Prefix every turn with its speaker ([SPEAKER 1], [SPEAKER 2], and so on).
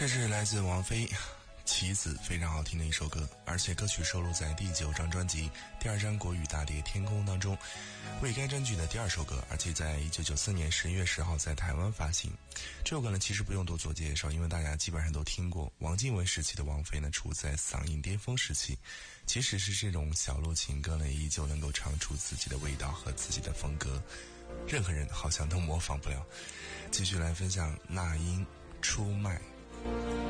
[SPEAKER 1] 这是来自王菲棋子非常好听的一首歌，而且歌曲收录在第9张专辑第2张国语大碟《天空》当中，为该专辑的第2首歌，而且在1994年11月10号在台湾发行。这首歌呢其实不用多做介绍，因为大家基本上都听过。王靖雯时期的王菲呢处在嗓音巅峰时期，即使是这种小路情歌呢依旧能够唱出自己的味道和自己的风格，任何人好像都模仿不了。继续来分享那英出卖。